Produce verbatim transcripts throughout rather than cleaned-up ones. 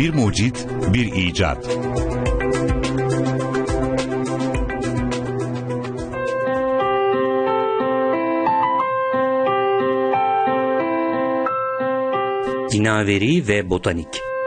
Bir mucit, bir icat. Dinaveri ve botanik.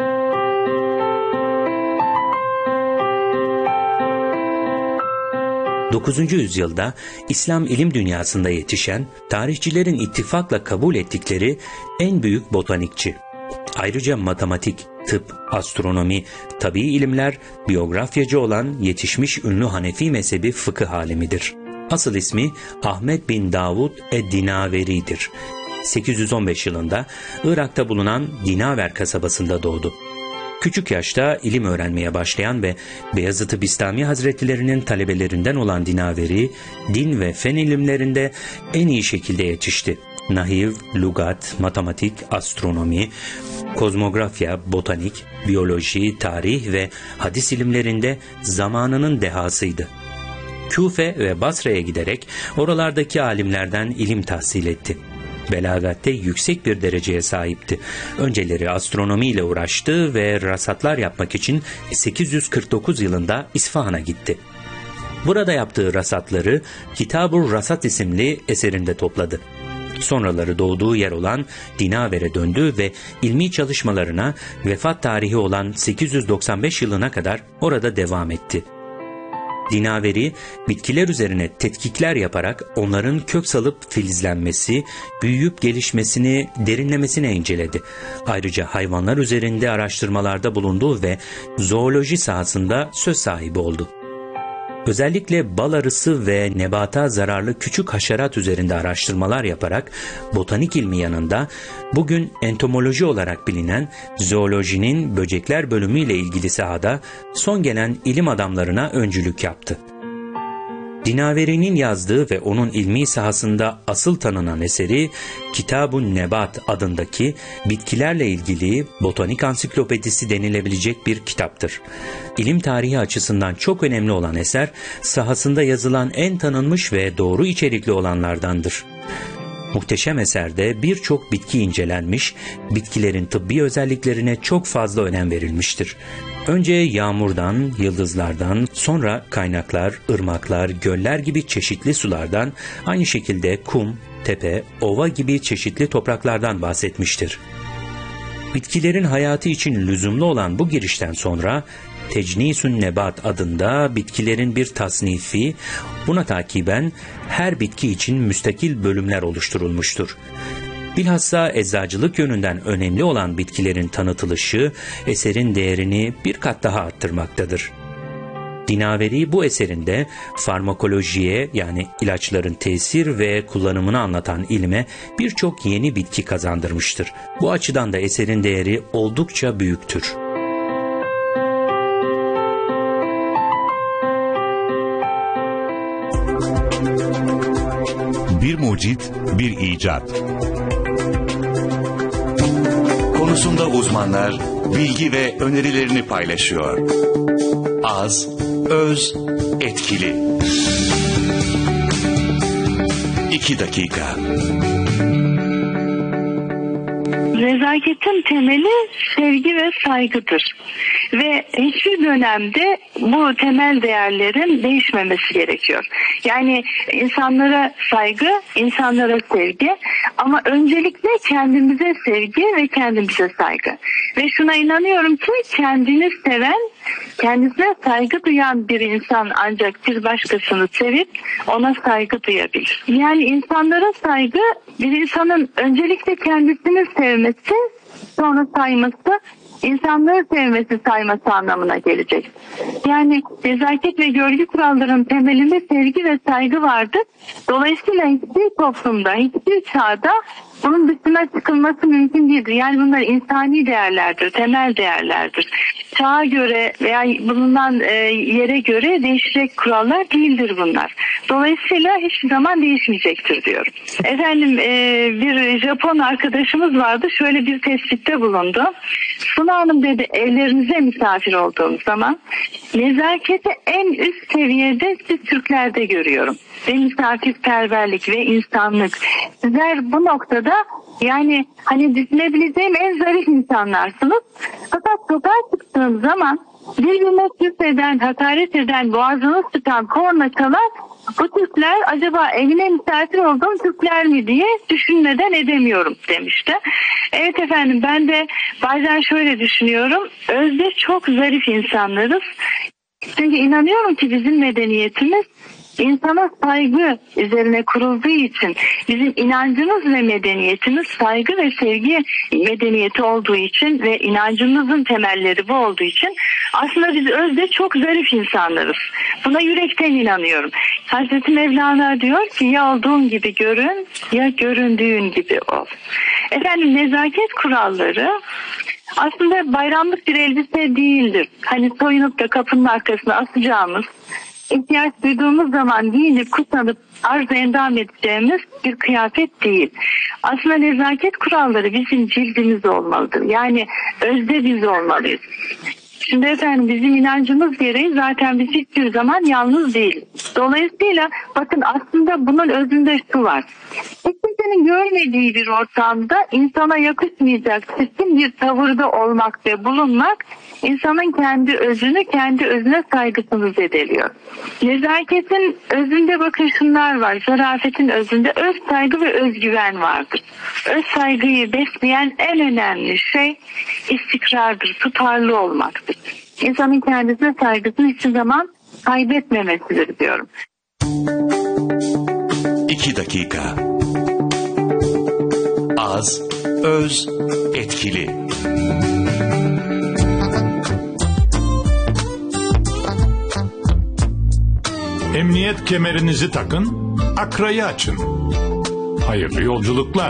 dokuzuncu yüzyılda İslam ilim dünyasında yetişen, tarihçilerin ittifakla kabul ettikleri en büyük botanikçi. Ayrıca matematik, tıp, astronomi, tabii ilimler, biyografyacı olan yetişmiş ünlü Hanefi mezhebi fıkıh alimidir. Asıl ismi Ahmet bin Davud ed-Dinaveri'dir. sekiz yüz on beş yılında Irak'ta bulunan Dinaver kasabasında doğdu. Küçük yaşta ilim öğrenmeye başlayan ve Beyazıt-ı Bistami Hazretlerinin talebelerinden olan Dinaveri, din ve fen ilimlerinde en iyi şekilde yetişti. Nahiv, lugat, matematik, astronomi, kozmografya, botanik, biyoloji, tarih ve hadis ilimlerinde zamanının dehasıydı. Küfe ve Basra'ya giderek oralardaki alimlerden ilim tahsil etti. Belagatte yüksek bir dereceye sahipti. Önceleri astronomiyle uğraştı ve rasatlar yapmak için sekiz yüz kırk dokuz yılında İsfahan'a gitti. Burada yaptığı rasatları Kitab-ı Rasat isimli eserinde topladı. Sonraları doğduğu yer olan Dinaver'e döndü ve ilmi çalışmalarına vefat tarihi olan sekiz yüz doksan beş yılına kadar orada devam etti. Dinaveri, bitkiler üzerine tetkikler yaparak onların kök salıp filizlenmesi, büyüyüp gelişmesini, derinlemesine inceledi. Ayrıca hayvanlar üzerinde araştırmalarda bulundu ve zooloji sahasında söz sahibi oldu. Özellikle bal arısı ve nebata zararlı küçük haşerat üzerinde araştırmalar yaparak botanik ilmi yanında bugün entomoloji olarak bilinen zoolojinin böcekler bölümüyle ilgili sahada son gelen ilim adamlarına öncülük yaptı. Dinaveri'nin yazdığı ve onun ilmi sahasında asıl tanınan eseri Kitab-ı Nebat adındaki bitkilerle ilgili botanik ansiklopedisi denilebilecek bir kitaptır. İlim tarihi açısından çok önemli olan eser, sahasında yazılan en tanınmış ve doğru içerikli olanlardandır. Muhteşem eserde birçok bitki incelenmiş, bitkilerin tıbbi özelliklerine çok fazla önem verilmiştir. Önce yağmurdan, yıldızlardan, sonra kaynaklar, ırmaklar, göller gibi çeşitli sulardan, aynı şekilde kum, tepe, ova gibi çeşitli topraklardan bahsetmiştir. Bitkilerin hayatı için lüzumlu olan bu girişten sonra Tecnisün Nebat adında bitkilerin bir tasnifi, buna takiben her bitki için müstakil bölümler oluşturulmuştur. Bilhassa eczacılık yönünden önemli olan bitkilerin tanıtılışı eserin değerini bir kat daha arttırmaktadır. Dinaveri bu eserinde farmakolojiye, yani ilaçların tesir ve kullanımını anlatan ilme birçok yeni bitki kazandırmıştır. Bu açıdan da eserin değeri oldukça büyüktür. Bir mucit, bir icat. Konusunda uzmanlar bilgi ve önerilerini paylaşıyor. Az, öz, etkili. İki dakika. Nezaketin temeli sevgi ve saygıdır. Ve hiçbir dönemde bu temel değerlerin değişmemesi gerekiyor. Yani insanlara saygı, insanlara sevgi, ama öncelikle kendimize sevgi ve kendimize saygı. Ve şuna inanıyorum ki kendini seven, kendisine saygı duyan bir insan ancak bir başkasını sevip ona saygı duyabilir. Yani insanlara saygı, bir insanın öncelikle kendisini sevmesi, sonra sayması, İnsanları sevmesi, sayması anlamına gelecek. Yani nezaket ve görgü kurallarının temelinde sevgi ve saygı vardır. Dolayısıyla hiçbir toplumda, hiçbir çağda bunun dışına çıkılması mümkün değildir. Yani bunlar insani değerlerdir, temel değerlerdir. Çağa göre veya bulunan e, yere göre değişecek kurallar değildir bunlar. Dolayısıyla hiçbir zaman değişmeyecektir diyorum. Efendim e, bir Japon arkadaşımız vardı, şöyle bir tespitte bulundu. Suna Hanım dedi, evlerinize misafir olduğum zaman nezaketi en üst seviyede siz Türklerde görüyorum. Ve misafirperverlik ve insanlık. Sizler bu noktada yani hani düşünebileceğim en zarif insanlarsınız. Fakat sokağa çıktığım zaman birbirine küfreden, hakaret eden, boğazını sıkan, korna çalar, bu Türkler acaba evine misafir olduğum Türkler mi diye düşünmeden edemiyorum demişti. Evet efendim, ben de bazen şöyle düşünüyorum. Özde çok zarif insanlarız. Çünkü inanıyorum ki bizim medeniyetimiz insana saygı üzerine kurulduğu için, bizim inancımız ve medeniyetimiz saygı ve sevgi medeniyeti olduğu için ve inancımızın temelleri bu olduğu için aslında biz özde çok zarif insanlarız. Buna yürekten inanıyorum. Hazreti Mevlana diyor ki ya olduğun gibi görün ya göründüğün gibi ol. Efendim, nezaket kuralları aslında bayramlık bir elbise değildir. Hani soyunup da kapının arkasına asacağımız, ihtiyaç duyduğumuz zaman giyinip kutsanıp arz endam edeceğimiz bir kıyafet değil. Aslında nezaket kuralları bizim cildimiz olmalıdır. Yani özde biz olmalıyız. Şimdi efendim, bizim inancımız gereği zaten biz hiçbir zaman yalnız değiliz. Dolayısıyla bakın, aslında bunun özünde şu var. Hiç kimsenin görmediği bir ortamda insana yakışmayacak çirkin bir tavırda olmak ve bulunmak insanın kendi özünü, kendi özüne saygısını zedeliyor. Nezaketin özünde bakın şunlar var. Zarafetin özünde öz saygı ve özgüven vardır. Öz saygıyı besleyen en önemli şey istikrardır, tutarlı olmaktır. İnsanın kendisine saygısını hiçbir zaman kaybetmemesidir diyorum. İki dakika. Az, öz, etkili. Emniyet kemerinizi takın, akrayı açın. Hayırlı yolculuklar.